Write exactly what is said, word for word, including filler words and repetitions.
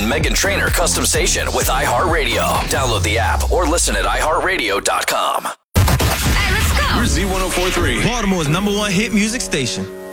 Meghan Trainor custom station with iHeartRadio. Download the app or listen at i heart radio dot com. Hey, let's go. We're Z ten forty-three. Baltimore's number one hit music station.